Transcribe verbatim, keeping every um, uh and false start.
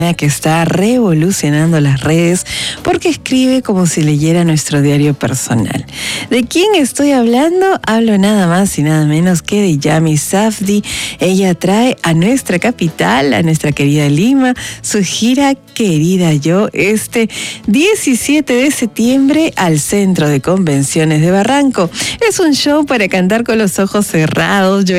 que está revolucionando las redes porque escribe como si leyera nuestro diario personal. ¿De quién estoy hablando? Hablo nada más y nada menos que de Yami Safdie. Ella trae a nuestra capital, a nuestra querida Lima, su gira Querida Yo, este diecisiete de septiembre al Centro de Convenciones de Barranco. Es un show para cantar con los ojos cerrados,